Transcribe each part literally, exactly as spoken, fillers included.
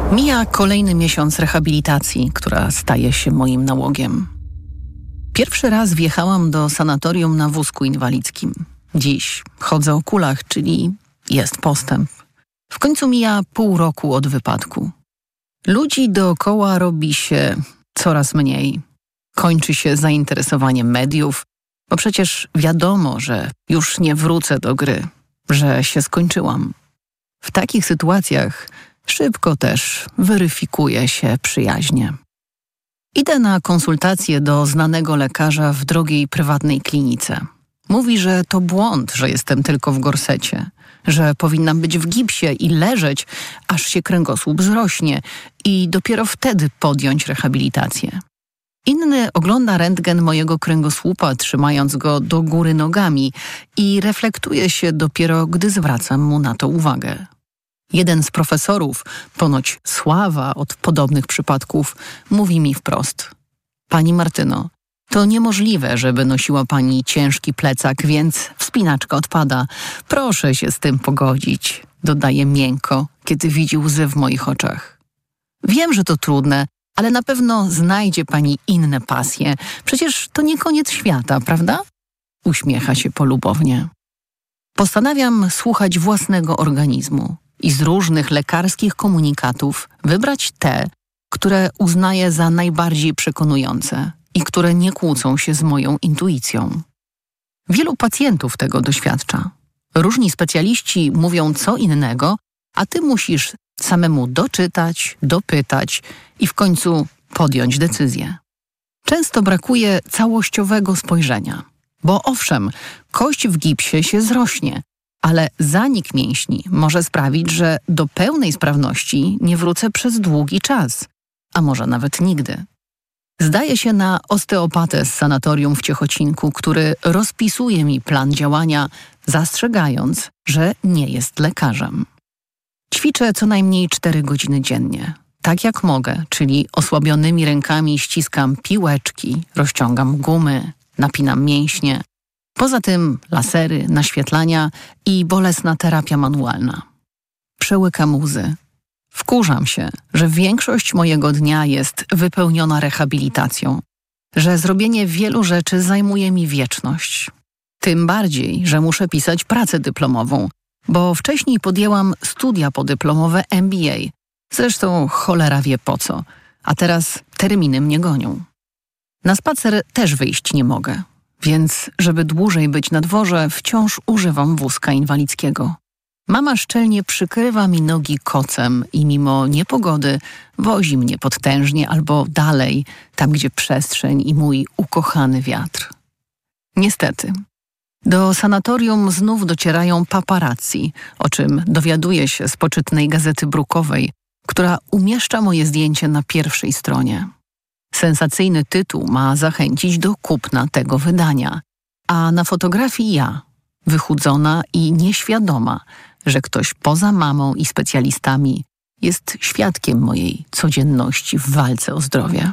Mija kolejny miesiąc rehabilitacji, która staje się moim nałogiem. Pierwszy raz wjechałam do sanatorium na wózku inwalidzkim. Dziś chodzę o kulach, czyli jest postęp. W końcu mija pół roku od wypadku. Ludzi dookoła robi się coraz mniej. Kończy się zainteresowanie mediów, bo przecież wiadomo, że już nie wrócę do gry, że się skończyłam. W takich sytuacjach szybko też weryfikuje się przyjaźnie. Idę na konsultację do znanego lekarza w drogiej prywatnej klinice. Mówi, że to błąd, że jestem tylko w gorsecie, że powinnam być w gipsie i leżeć, aż się kręgosłup zrośnie i dopiero wtedy podjąć rehabilitację. Inny ogląda rentgen mojego kręgosłupa, trzymając go do góry nogami i reflektuje się dopiero, gdy zwracam mu na to uwagę. Jeden z profesorów, ponoć sława od podobnych przypadków, mówi mi wprost: Pani Martyno, to niemożliwe, żeby nosiła pani ciężki plecak, więc wspinaczka odpada. Proszę się z tym pogodzić, dodaje miękko, kiedy widzi łzy w moich oczach. Wiem, że to trudne, ale na pewno znajdzie pani inne pasje. Przecież to nie koniec świata, prawda? Uśmiecha się polubownie. Postanawiam słuchać własnego organizmu i z różnych lekarskich komunikatów wybrać te, które uznaję za najbardziej przekonujące i które nie kłócą się z moją intuicją. Wielu pacjentów tego doświadcza. Różni specjaliści mówią co innego, a ty musisz samemu doczytać, dopytać i w końcu podjąć decyzję. Często brakuje całościowego spojrzenia, bo owszem, kość w gipsie się zrośnie, ale zanik mięśni może sprawić, że do pełnej sprawności nie wrócę przez długi czas, a może nawet nigdy. Zdaję się na osteopatę z sanatorium w Ciechocinku, który rozpisuje mi plan działania, zastrzegając, że nie jest lekarzem. Ćwiczę co najmniej cztery godziny dziennie. Tak jak mogę, czyli osłabionymi rękami ściskam piłeczki, rozciągam gumy, napinam mięśnie. Poza tym lasery, naświetlania i bolesna terapia manualna. Przełykam łzy. Wkurzam się, że większość mojego dnia jest wypełniona rehabilitacją, że zrobienie wielu rzeczy zajmuje mi wieczność. Tym bardziej, że muszę pisać pracę dyplomową, bo wcześniej podjęłam studia podyplomowe M B A. Zresztą cholera wie po co, a teraz terminy mnie gonią. Na spacer też wyjść nie mogę, więc żeby dłużej być na dworze, wciąż używam wózka inwalidzkiego. Mama szczelnie przykrywa mi nogi kocem i mimo niepogody wozi mnie podtężnie albo dalej, tam gdzie przestrzeń i mój ukochany wiatr. Niestety, do sanatorium znów docierają paparazzi, o czym dowiaduję się z poczytnej gazety brukowej, która umieszcza moje zdjęcie na pierwszej stronie. Sensacyjny tytuł ma zachęcić do kupna tego wydania, a na fotografii ja, wychudzona i nieświadoma, że ktoś poza mamą i specjalistami jest świadkiem mojej codzienności w walce o zdrowie.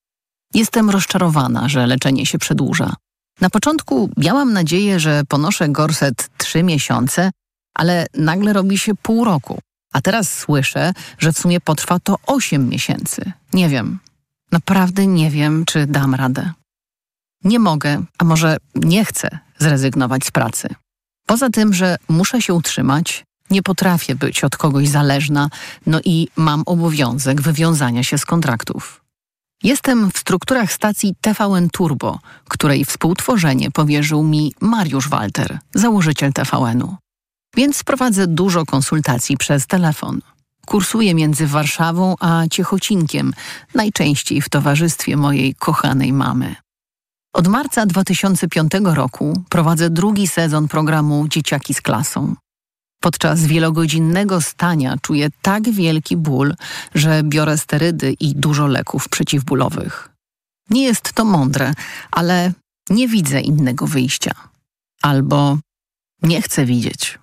Jestem rozczarowana, że leczenie się przedłuża. Na początku miałam nadzieję, że ponoszę gorset trzy miesiące, ale nagle robi się pół roku, a teraz słyszę, że w sumie potrwa to osiem miesięcy. Nie wiem. Naprawdę nie wiem, czy dam radę. Nie mogę, a może nie chcę zrezygnować z pracy. Poza tym, że muszę się utrzymać, nie potrafię być od kogoś zależna, no i mam obowiązek wywiązania się z kontraktów. Jestem w strukturach stacji T V N Turbo, której współtworzenie powierzył mi Mariusz Walter, założyciel T V N-u. Więc prowadzę dużo konsultacji przez telefon. Kursuję między Warszawą a Ciechocinkiem, najczęściej w towarzystwie mojej kochanej mamy. Od marca dwa tysiące piątego roku prowadzę drugi sezon programu Dzieciaki z klasą. Podczas wielogodzinnego stania czuję tak wielki ból, że biorę sterydy i dużo leków przeciwbólowych. Nie jest to mądre, ale nie widzę innego wyjścia. Albo nie chcę widzieć.